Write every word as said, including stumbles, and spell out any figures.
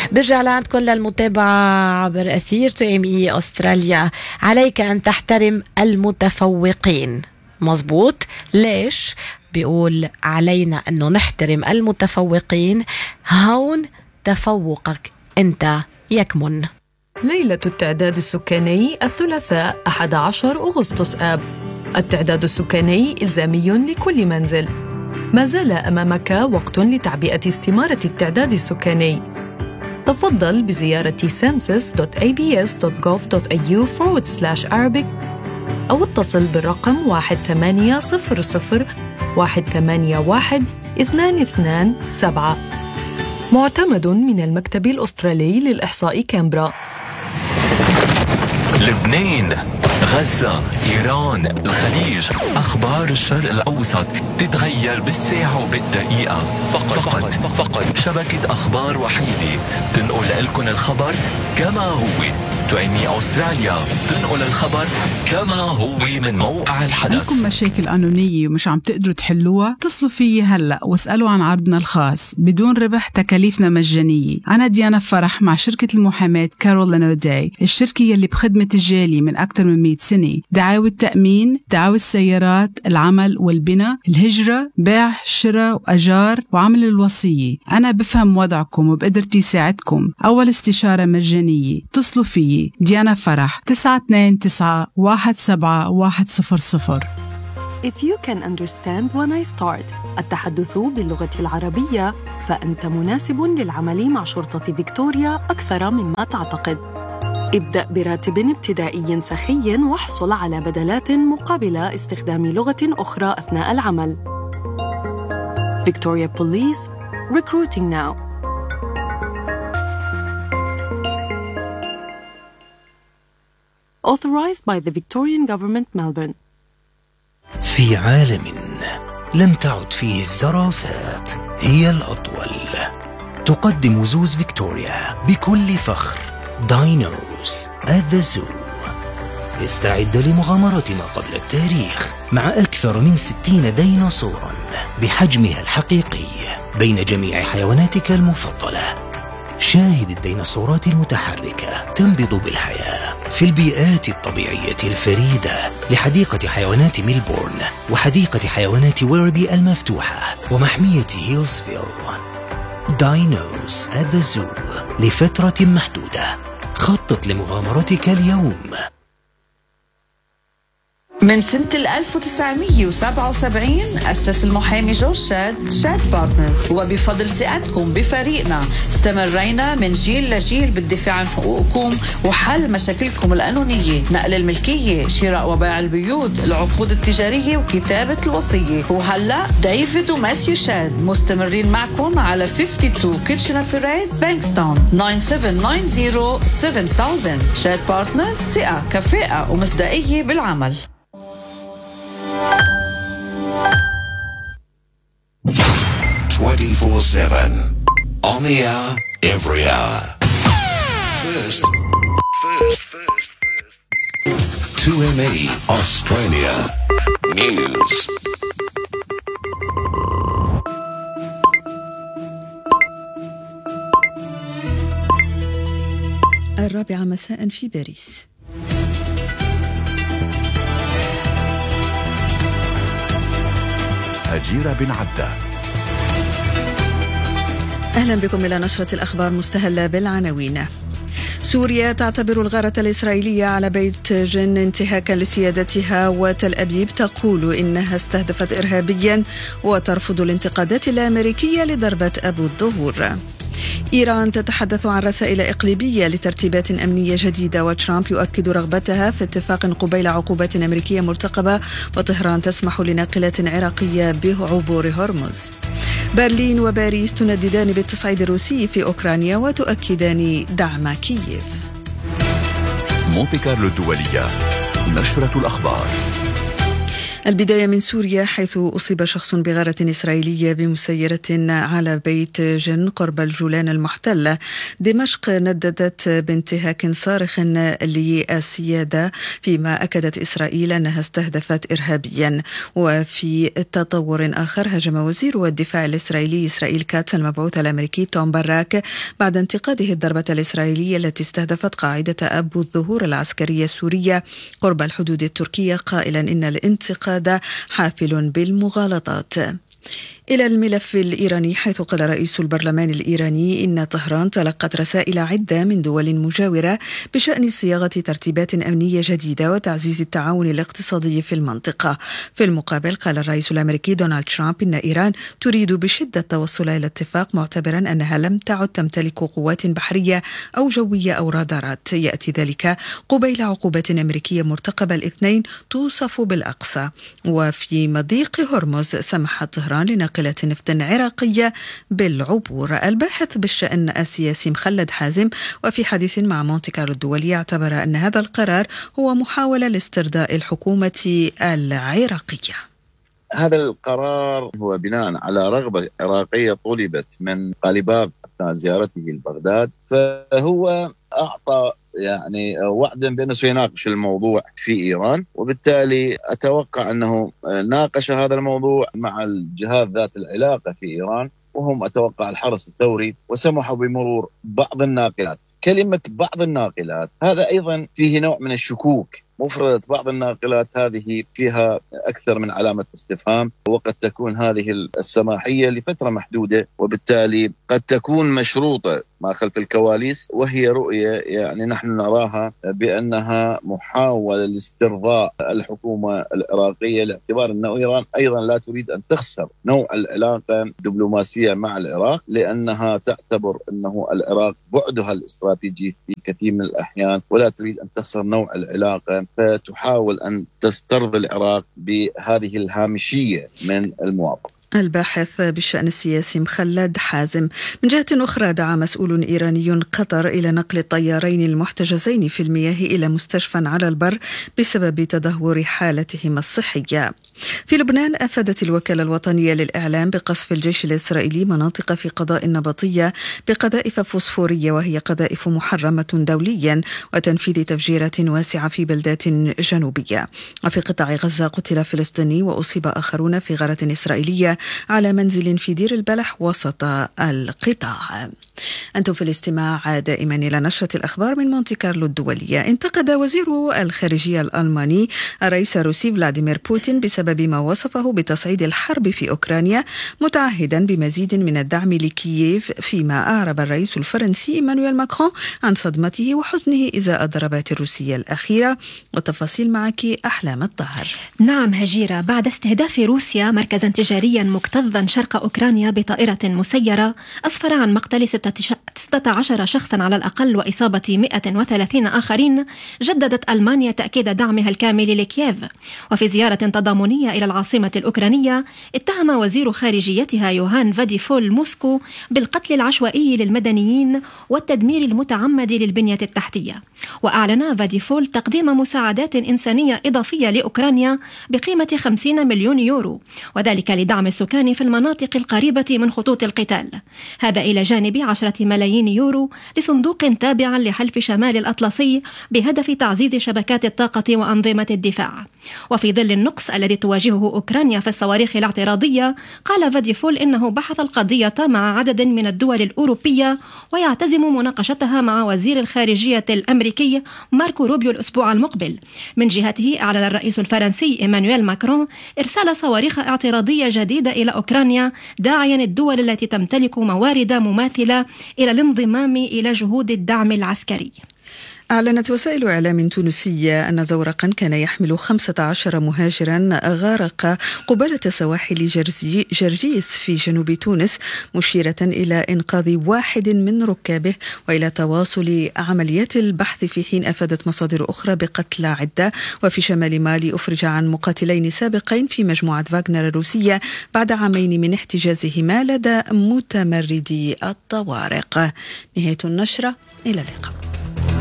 برجع لعندكم للمتابعة عبر أثير تو إم إي أستراليا. عليك أن تحترم المتفوقين. مزبوط. ليش؟ بيقول علينا أنه نحترم المتفوقين، هون تفوقك أنت يكمن. ليلة التعداد السكاني الثلاثاء أحد عشر أغسطس آب. التعداد السكاني إلزامي لكل منزل. ما زال أمامك وقت لتعبئة استمارة التعداد السكاني. تفضل بزيارة census دوت إيه بي إس دوت جوف دوت إيه يو forward slash Arabic أو اتصل بالرقم واحد ثمانية صفر صفر واحد ثمانية واحد اثنان اثنان سبعة. معتمد من المكتب الأسترالي للإحصاء كامبرا. لبنان، غزة، إيران، الخليج، أخبار الشرق الأوسط تتغير بالساعة وبالدقيقة. فقط فقط, فقط شبكة أخبار وحيدة تنقل لكم الخبر كما هو. تو إم إي أستراليا تنقل الخبر كما هو من موقع الحدث. عندكم مشاكل قانونية ومش عم تقدروا تحلوها؟ اتصلوا فيي هلأ واسألوا عن عرضنا الخاص بدون ربح، تكاليفنا مجانية. أنا ديانا فرح مع شركة المحاماة كارول لانوداي، الشركة يلي بخدمة الجالية من أكثر من مئة سنة. دعاوى التأمين، دعاوى السيارات، العمل والبناء، الهجرة، بيع، شراء وأجار وعمل الوصية. أنا بفهم وضعكم وبقدرتي ساعدكم. أول استشارة مجانية. اتصلوا فيي ديانا فرح تسعة اثنين تسعة واحد سبعة واحد صفر صفر. If you can understand when I start التحدث باللغة العربية فأنت مناسب للعمل مع شرطة فيكتوريا أكثر مما تعتقد. ابدأ براتب ابتدائي سخي واحصل على بدلات مقابل استخدام لغة أخرى أثناء العمل. Victoria Police, recruiting now. Authorized by the Victorian Government, Melbourne. في عالم لم تعد فيه الزرافات هي الأطول، تقدم زوز فيكتوريا بكل فخر داينوز at the Zoo. استعد لمغامرة ما قبل التاريخ مع أكثر من ستين ديناصوراً بحجمها الحقيقي بين جميع حيواناتك المفضلة. شاهد الديناصورات المتحركة تنبض بالحياة في البيئات الطبيعية الفريدة لحديقة حيوانات ميلبورن وحديقة حيوانات ويربي المفتوحة ومحمية هيلزفيل. داينوز at the Zoo لفترة محدودة. خطط لمغامرتك اليوم. من سنة ألف وتسعمية وسبعة وسبعين أسس المحامي جورج شاد شاد بارتنرز، وبفضل ثقتكم بفريقنا استمرينا من جيل لجيل بالدفاع عن حقوقكم وحل مشاكلكم القانونية، نقل الملكية، شراء وبيع البيوت، العقود التجارية وكتابة الوصية. وهلأ ديفيد وماسيو شاد مستمرين معكم على اثنين وخمسين كيتشنر بيريد بانكستون تسعة سبعة تسعة صفر سبعة ألف. شاد بارتنرز، ثقة، كفاءة ومصداقية بالعمل. twenty-four seven on the hour, every hour. First, first, first, first. two M E Australia News. الرابعة مساء في باريس. هجيرة بن عدة. أهلا بكم إلى نشرة الأخبار مستهلة بالعناوين. سوريا تعتبر الغارة الإسرائيلية على بيت جن انتهاكا لسيادتها، وتل أبيب تقول إنها استهدفت إرهابيا وترفض الانتقادات الأمريكية لضربة أبو الظهور. إيران تتحدث عن رسائل إقليمية لترتيبات أمنية جديدة، وترامب يؤكد رغبتها في اتفاق قبيل عقوبات أمريكية مرتقبة، وطهران تسمح لناقلات عراقية بعبور هرمز. برلين وباريس تنددان بالتصعيد الروسي في أوكرانيا وتؤكدان دعم كييف. مونتي كارلو الدولية، نشرة الأخبار. البداية من سوريا، حيث أصيب شخص بغارة إسرائيلية بمسيرة على بيت جن قرب الجولان المحتلة. دمشق نددت بانتهاك صارخ للسيادة، فيما أكدت إسرائيل أنها استهدفت إرهابيا. وفي تطور آخر، هجم وزير الدفاع الإسرائيلي إسرائيل كاتس المبعوث الأمريكي توم باراك بعد انتقاده الضربة الإسرائيلية التي استهدفت قاعدة أبو الظهور العسكرية السورية قرب الحدود التركية، قائلا إن الانتقاد حافل بالمغالطات. إلى الملف الإيراني، حيث قال رئيس البرلمان الإيراني إن طهران تلقت رسائل عدة من دول مجاورة بشأن صياغة ترتيبات أمنية جديدة وتعزيز التعاون الاقتصادي في المنطقة. في المقابل، قال الرئيس الأمريكي دونالد ترامب إن إيران تريد بشدة التوصل إلى اتفاق، معتبرا أنها لم تعد تمتلك قوات بحرية أو جوية أو رادارات. يأتي ذلك قبيل عقوبات أمريكية مرتقبة الاثنين توصف بالأقصى. وفي مضيق هرمز، سمحت طهران لناقلة نفط عراقية بالعبور. الباحث بالشأن السياسي مخلد حازم، وفي حديث مع مونتي كارلو الدولية، اعتبر أن هذا القرار هو محاولة لاسترداء الحكومة العراقية. هذا القرار هو بناء على رغبة عراقية طلبت من قليباف أثناء زيارته لبغداد، فهو أعطى يعني وعدا بأنه سيناقش الموضوع في إيران، وبالتالي أتوقع أنه ناقش هذا الموضوع مع الجهات ذات العلاقة في إيران، وهم أتوقع الحرس الثوري، وسمحوا بمرور بعض الناقلات. كلمة بعض الناقلات هذا أيضا فيه نوع من الشكوك. مفردة بعض الناقلات هذه فيها أكثر من علامة استفهام، وقد تكون هذه السماحية لفترة محدودة، وبالتالي قد تكون مشروطة ما خلف الكواليس، وهي رؤية يعني نحن نراها بأنها محاولة لاسترضاء الحكومة العراقية، لاعتبار أن إيران أيضا لا تريد أن تخسر نوع العلاقة الدبلوماسية مع العراق، لأنها تعتبر أنه العراق بعدها الاستراتيجي في كثير من الأحيان، ولا تريد أن تخسر نوع العلاقة، فتحاول أن تسترضي العراق بهذه الهامشية من الموافقة. الباحث بالشأن السياسي مخلد حازم. من جهة أخرى، دعا مسؤول إيراني قطر إلى نقل الطيارين المحتجزين في المياه إلى مستشفى على البر بسبب تدهور حالتهما الصحية. في لبنان، أفادت الوكالة الوطنية للإعلام بقصف الجيش الإسرائيلي مناطق في قضاء النبطية بقذائف فوسفورية، وهي قذائف محرمة دوليا، وتنفيذ تفجيرات واسعة في بلدات جنوبية. وفي قطاع غزة، قتل فلسطيني وأصيب آخرون في غارة إسرائيلية على منزل في دير البلح وسط القطاع. أنتم في الاستماع دائما إلى نشرة الأخبار من مونتي كارلو الدولية. انتقد وزير الخارجية الألماني الرئيس الروسي فلاديمير بوتين بسبب ما وصفه بتصعيد الحرب في أوكرانيا، متعهدا بمزيد من الدعم لكييف، فيما أعرب الرئيس الفرنسي إيمانويل ماكرون عن صدمته وحزنه إزاء الضربات الروسية الأخيرة. والتفاصيل معك أحلام الطاهر. نعم هجيرة، بعد استهداف روسيا مركزا تجاريا مكتظا شرق أوكرانيا بطائرة مسيرة، أسفر عن مقتل ستة عشر شخصا على الأقل وإصابة مئة وثلاثين آخرين، جددت ألمانيا تأكيد دعمها الكامل لكييف. وفي زيارة تضامنية إلى العاصمة الأوكرانية، اتهم وزير خارجيتها يوهان فاديفول موسكو بالقتل العشوائي للمدنيين والتدمير المتعمد للبنية التحتية. وأعلن فاديفول تقديم مساعدات إنسانية إضافية لأوكرانيا بقيمة خمسين مليون يورو، وذلك لدعم السكان في المناطق القريبة من خطوط القتال. هذا إلى جانب عشرة ملايين يورو لصندوق تابع لحلف شمال الأطلسي بهدف تعزيز شبكات الطاقة وأنظمة الدفاع. وفي ظل النقص الذي تواجهه أوكرانيا في الصواريخ الاعتراضية، قال فاديفول إنه بحث القضية مع عدد من الدول الأوروبية، ويعتزم مناقشتها مع وزير الخارجية الأمريكي ماركو روبيو الأسبوع المقبل. من جهته، أعلن الرئيس الفرنسي إيمانويل ماكرون إرسال صواريخ اعتراضية جديدة إلى أوكرانيا، داعيا الدول التي تمتلك موارد مماثلة إلى الانضمام إلى جهود الدعم العسكري. أعلنت وسائل إعلام تونسية أن زورقا كان يحمل خمسة عشر مهاجرا غارق قبالة سواحل جرزي جرجيس في جنوب تونس، مشيرة إلى إنقاذ واحد من ركابه وإلى تواصل عمليات البحث، في حين أفادت مصادر أخرى بقتلى عدة. وفي شمال مالي، أفرج عن مقاتلين سابقين في مجموعة فاغنر الروسية بعد عامين من احتجازهما لدى متمردي الطوارق. نهاية النشرة، إلى اللقاء.